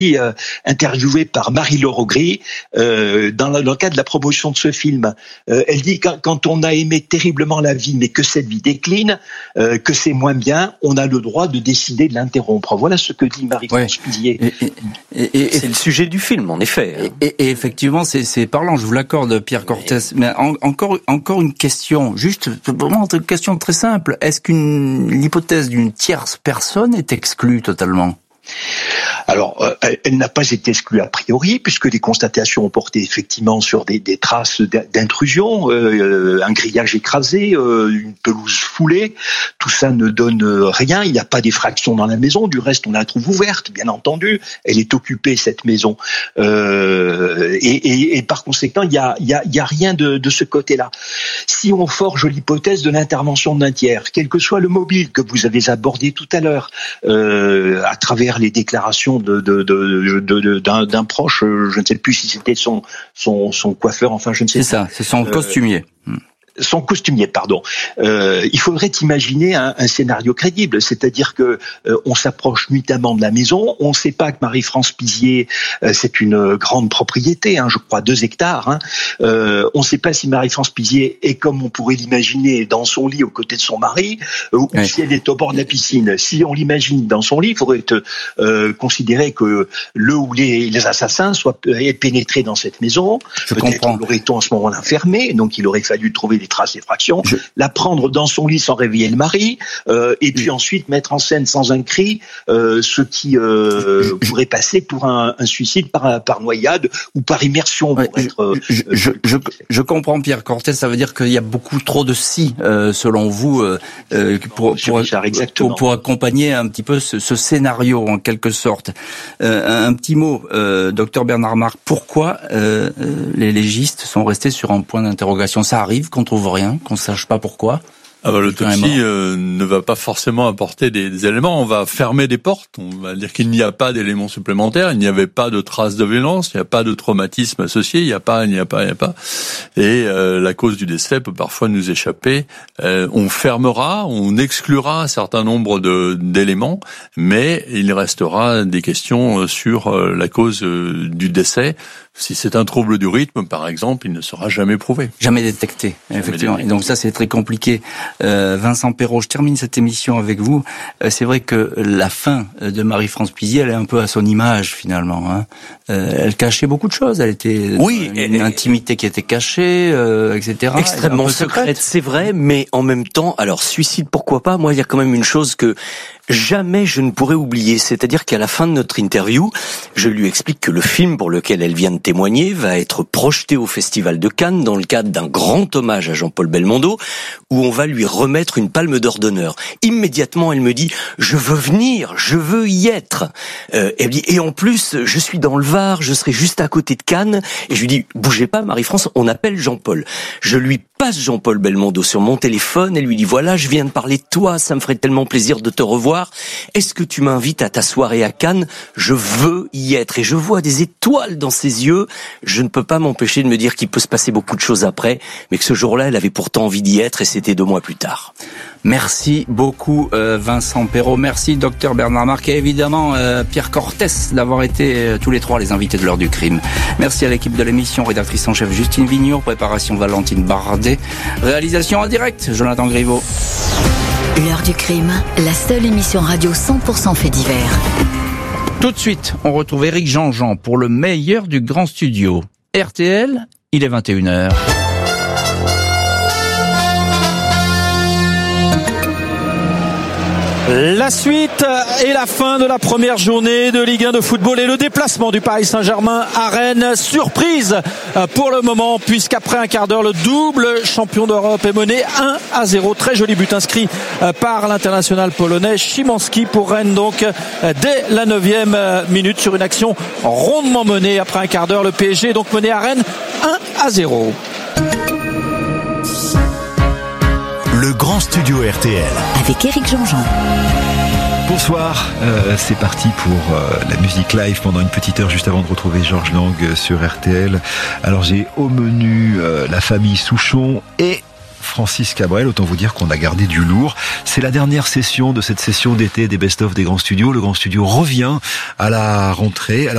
interviewée par Marie-Laure Augry dans le cadre de la promotion de ce film. Elle dit quand on a aimé terriblement la vie, mais que cette vie décline, que c'est moins bien, on a le droit de décider de l'interrompre. Voilà ce que dit Marie-France Pisier. Et c'est le sujet du film, en effet. Et effectivement, c'est parlant, je vous l'accorde, Pierre Cortès. Mais encore une question, juste vraiment une question très simple. Est-ce l'hypothèse d'une tierce personne est exclue totalement ? Alors, elle n'a pas été exclue a priori, puisque les constatations ont porté effectivement sur des traces d'intrusion, un grillage écrasé, une pelouse foulée. Tout ça ne donne rien. Il n'y a pas d'effraction dans la maison. Du reste, on la trouve ouverte, bien entendu. Elle est occupée, cette maison. Et par conséquent, il y a rien de ce côté-là. Si on forge l'hypothèse de l'intervention d'un tiers, quel que soit le mobile que vous avez abordé tout à l'heure, à travers les déclarations d'un proche, je ne sais plus si c'était son coiffeur, enfin je ne sais pas. C'est ça, c'est son costumier. Son costumier, pardon. Il faudrait imaginer un scénario crédible, c'est-à-dire que on s'approche nuitamment de la maison, on ne sait pas que Marie-France Pisier, c'est une grande propriété, je crois 2 hectares. On ne sait pas si Marie-France Pisier est, comme on pourrait l'imaginer, dans son lit aux côtés de son mari, ou si elle est au bord de la piscine. Si on l'imagine dans son lit, il faudrait considérer que le ou les assassins aient pénétré dans cette maison. Peut-être l'aurait-on en ce moment-là fermée, donc il aurait fallu trouver des traces d'effraction, la prendre dans son lit sans réveiller le mari, et puis ensuite mettre en scène sans un cri ce qui pourrait passer pour un suicide par noyade ou par immersion. Je comprends, Pierre Cortès, ça veut dire qu'il y a beaucoup trop de si, selon vous, pour accompagner un petit peu ce scénario, en quelque sorte. Un petit mot, docteur Bernard Marc, pourquoi les légistes sont restés sur un point d'interrogation? Ça arrive qu'on trouve rien, qu'on ne sache pas pourquoi. L'autopsie ne va pas forcément apporter des éléments. On va fermer des portes. On va dire qu'il n'y a pas d'éléments supplémentaires. Il n'y avait pas de traces de violence. Il n'y a pas de traumatisme associé. Il n'y a pas. Et la cause du décès peut parfois nous échapper. On fermera, on exclura un certain nombre d'éléments, mais il restera des questions sur la cause du décès. Si c'est un trouble du rythme, par exemple, il ne sera jamais prouvé. Jamais détecté, effectivement. Et donc ça, c'est très compliqué. Vincent Perrault, je termine cette émission avec vous. C'est vrai que la fin de Marie-France Pisier, elle est un peu à son image, finalement. Elle cachait beaucoup de choses. Elle était une intimité qui était cachée, etc. Extrêmement secrète, c'est vrai, mais en même temps, alors suicide, pourquoi pas? Moi, il y a quand même une chose que jamais je ne pourrais oublier, c'est-à-dire qu'à la fin de notre interview, je lui explique que le film pour lequel elle vient de témoigner va être projeté au Festival de Cannes dans le cadre d'un grand hommage à Jean-Paul Belmondo, où on va lui remettre une palme d'or d'honneur. Immédiatement, elle me dit « Je veux venir, je veux y être ». Elle dit « Et en plus, je suis dans le Var, je serai juste à côté de Cannes ». Et je lui dis « Bougez pas, Marie-France, on appelle Jean-Paul ». Je lui passe Jean-Paul Belmondo sur mon téléphone et lui dit « Voilà, je viens de parler de toi, ça me ferait tellement plaisir de te revoir. Est-ce que tu m'invites à ta soirée à Cannes? Je veux y être. » Et je vois des étoiles dans ses yeux. Je ne peux pas m'empêcher de me dire qu'il peut se passer beaucoup de choses après, mais que ce jour-là, elle avait pourtant envie d'y être et c'était 2 mois plus tard. Merci beaucoup Vincent Perrault, merci docteur Bernard Marc et évidemment Pierre Cortès d'avoir été tous les 3 les invités de l'heure du crime. Merci à l'équipe de l'émission, rédactrice en chef Justine Vignot, préparation Valentine Bardet, réalisation en direct Jonathan Griveaux. L'heure du crime, la seule émission radio 100% fait divers. Tout de suite, on retrouve Éric Jean-Jean pour le meilleur du grand studio. RTL, il est 21h. La suite et la fin de la première journée de Ligue 1 de football et le déplacement du Paris Saint-Germain à Rennes. Surprise pour le moment, puisqu'après un quart d'heure, le double champion d'Europe est mené 1-0. Très joli but inscrit par l'international polonais Szymanski pour Rennes, donc dès la 9e minute sur une action rondement menée. Après un quart d'heure, le PSG est donc mené à Rennes 1-0. Le grand studio RTL. Avec Éric Jean-Jean. Bonsoir, c'est parti pour la musique live pendant une petite heure juste avant de retrouver Georges Lang sur RTL. Alors j'ai au menu la famille Souchon et Francis Cabrel. Autant vous dire qu'on a gardé du lourd. C'est la dernière session de cette session d'été des Best of des Grands Studios. Le Grand Studio revient à la rentrée. Alors,